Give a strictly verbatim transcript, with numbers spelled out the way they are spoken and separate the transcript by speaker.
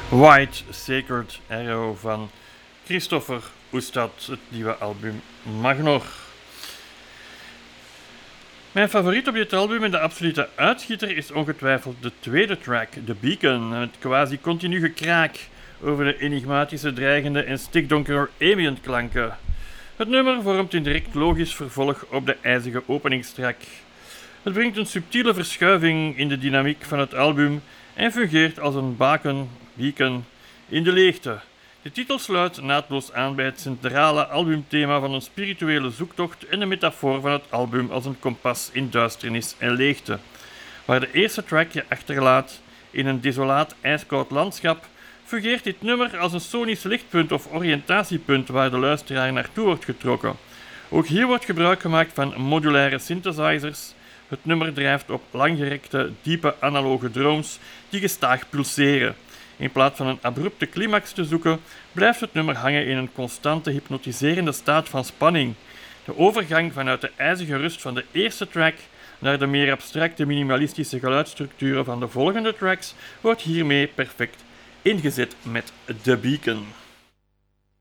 Speaker 1: White Sacred Arrow van Christopher Oestad, het nieuwe album Magnor. Mijn favoriet op dit album en de absolute uitschieter is ongetwijfeld de tweede track, The Beacon, met quasi-continu gekraak over de enigmatische, dreigende en stikdonkere ambient klanken. Het nummer vormt een direct logisch vervolg op de ijzige openingstrack. Het brengt een subtiele verschuiving in de dynamiek van het album en fungeert als een baken, beacon, in de leegte. De titel sluit naadloos aan bij het centrale albumthema van een spirituele zoektocht en de metafoor van het album als een kompas in duisternis en leegte. Waar de eerste track je achterlaat in een desolaat ijskoud landschap, fungeert dit nummer als een sonisch lichtpunt of oriëntatiepunt waar de luisteraar naartoe wordt getrokken. Ook hier wordt gebruik gemaakt van modulaire synthesizers. Het nummer drijft op langgerekte, diepe analoge drones die gestaag pulseren. In plaats van een abrupte climax te zoeken, blijft het nummer hangen in een constante hypnotiserende staat van spanning. De overgang vanuit de ijzige rust van de eerste track naar de meer abstracte minimalistische geluidsstructuren van de volgende tracks wordt hiermee perfect ingezet met The Beacon.